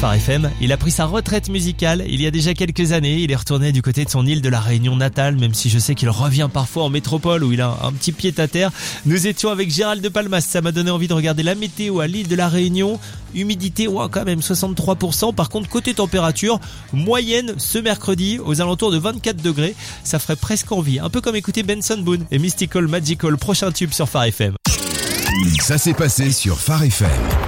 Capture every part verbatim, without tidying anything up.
Phare F M. Il a pris sa retraite musicale il y a déjà quelques années. Il est retourné du côté de son île de la Réunion natale, même si je sais qu'il revient parfois en métropole où il a un petit pied à terre. Nous étions avec Gérald de Palmas. Ça m'a donné envie de regarder la météo à l'île de la Réunion. Humidité, ouais, quand même soixante-trois pour cent. Par contre, côté température, moyenne ce mercredi aux alentours de vingt-quatre degrés. Ça ferait presque envie. Un peu comme écouter Benson Boone et Mystical Magical, prochain tube sur Phare F M. Ça s'est passé sur Phare F M.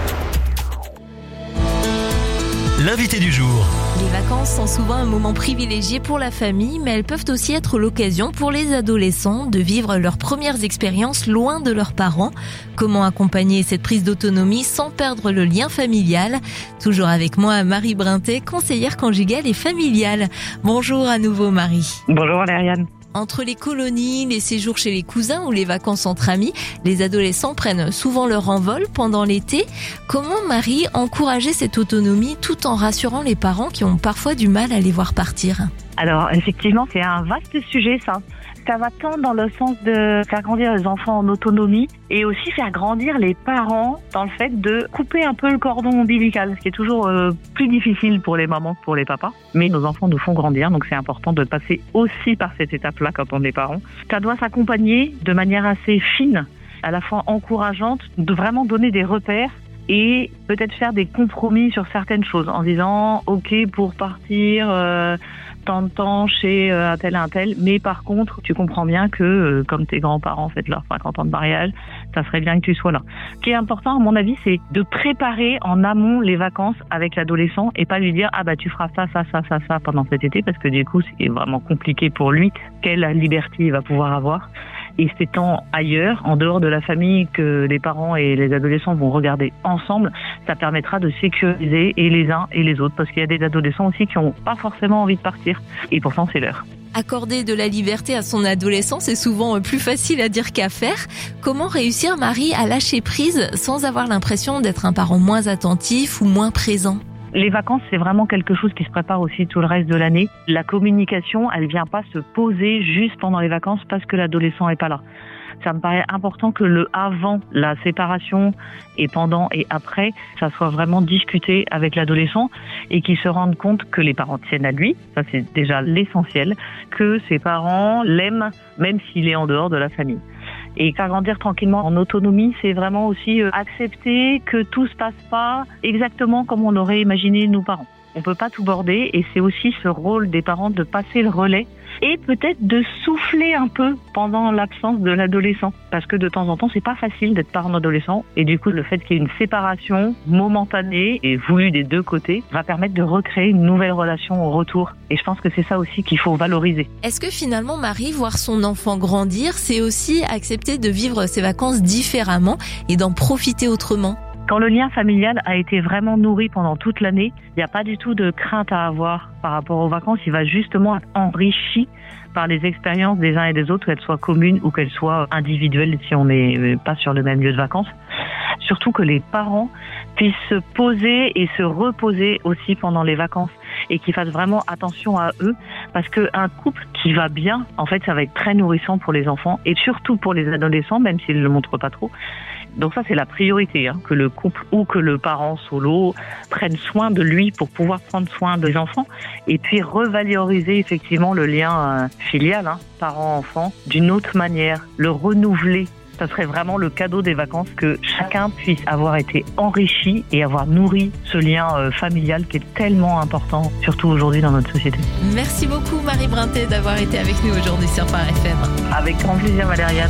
L'invité du jour. Les vacances sont souvent un moment privilégié pour la famille, mais elles peuvent aussi être l'occasion pour les adolescents de vivre leurs premières expériences loin de leurs parents. Comment accompagner cette prise d'autonomie sans perdre le lien familial? Toujours avec moi, Marie Brintet, conseillère conjugale et familiale. Bonjour à nouveau, Marie. Bonjour Valériane. Entre les colonies, les séjours chez les cousins ou les vacances entre amis, les adolescents prennent souvent leur envol pendant l'été. Comment, Marie, encourager cette autonomie tout en rassurant les parents qui ont parfois du mal à les voir partir? Alors, effectivement, c'est un vaste sujet, ça. Ça va tant dans le sens de faire grandir les enfants en autonomie et aussi faire grandir les parents dans le fait de couper un peu le cordon ombilical, ce qui est toujours euh, plus difficile pour les mamans que pour les papas. Mais nos enfants nous font grandir, donc c'est important de passer aussi par cette étape-là quand on est parents. Ça doit s'accompagner de manière assez fine, à la fois encourageante, de vraiment donner des repères et peut-être faire des compromis sur certaines choses en disant « Ok, pour partir... Euh, tant de temps chez euh, un tel un tel, mais par contre, tu comprends bien que, euh, comme tes grands-parents fêtent leurs cinquante ans de mariage, ça serait bien que tu sois là. » Ce qui est important, à mon avis, c'est de préparer en amont les vacances avec l'adolescent et pas lui dire « Ah bah tu feras ça, ça, ça, ça, ça pendant cet été » parce que du coup, c'est vraiment compliqué pour lui. Quelle liberté il va pouvoir avoir? Et c'est tant ailleurs, en dehors de la famille, que les parents et les adolescents vont regarder ensemble, ça permettra de sécuriser et les uns et les autres. Parce qu'il y a des adolescents aussi qui n'ont pas forcément envie de partir. Et pourtant, c'est l'heure. Accorder de la liberté à son adolescent, c'est souvent plus facile à dire qu'à faire. Comment réussir, Marie, à lâcher prise sans avoir l'impression d'être un parent moins attentif ou moins présent? Les vacances, c'est vraiment quelque chose qui se prépare aussi tout le reste de l'année. La communication, elle vient pas se poser juste pendant les vacances parce que l'adolescent est pas là. Ça me paraît important que le avant, la séparation et pendant et après, ça soit vraiment discuté avec l'adolescent et qu'il se rende compte que les parents tiennent à lui. Ça, c'est déjà l'essentiel. Que ses parents l'aiment, même s'il est en dehors de la famille. Et faire grandir tranquillement en autonomie, c'est vraiment aussi accepter que tout se passe pas exactement comme on aurait imaginé nos parents. On peut pas tout border et c'est aussi ce rôle des parents de passer le relais et peut-être de souffler un peu pendant l'absence de l'adolescent. Parce que de temps en temps, c'est pas facile d'être parent d'adolescent et du coup, le fait qu'il y ait une séparation momentanée et voulue des deux côtés va permettre de recréer une nouvelle relation au retour. Et je pense que c'est ça aussi qu'il faut valoriser. Est-ce que finalement, Marie, voir son enfant grandir, c'est aussi accepter de vivre ses vacances différemment et d'en profiter autrement? Quand le lien familial a été vraiment nourri pendant toute l'année, il n'y a pas du tout de crainte à avoir par rapport aux vacances. Il va justement être enrichi par les expériences des uns et des autres, qu'elles soient communes ou qu'elles soient individuelles si on n'est pas sur le même lieu de vacances. Surtout que les parents puissent se poser et se reposer aussi pendant les vacances et qu'ils fassent vraiment attention à eux parce qu'un couple qui va bien, en fait, ça va être très nourrissant pour les enfants et surtout pour les adolescents, même s'ils ne le montrent pas trop. Donc ça, c'est la priorité, hein, que le couple ou que le parent solo prenne soin de lui pour pouvoir prendre soin des enfants et puis revaloriser effectivement le lien euh, filial, hein, parent-enfant, d'une autre manière, le renouveler. Ça serait vraiment le cadeau des vacances que chacun puisse avoir été enrichi et avoir nourri ce lien euh, familial qui est tellement important, surtout aujourd'hui dans notre société. Merci beaucoup Marie Brintet d'avoir été avec nous aujourd'hui sur Phare F M. Avec grand plaisir Valériane.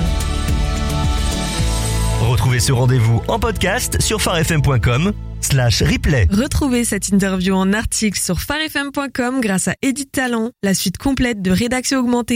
Retrouvez ce rendez-vous en podcast sur pharefm point com slash replay. Retrouvez cette interview en article sur pharefm point com grâce à Edith Talent, la suite complète de Rédaction Augmentée.